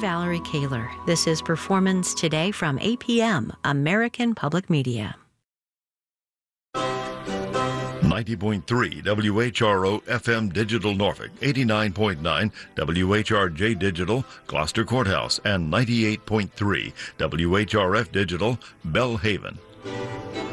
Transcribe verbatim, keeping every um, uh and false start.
Valerie Kaler. This is Performance Today from A P M, American Public Media. ninety point three W H R O F M Digital Norfolk, eighty-nine point nine W H R J Digital Gloucester Courthouse, and ninety-eight point three W H R F Digital Bellhaven.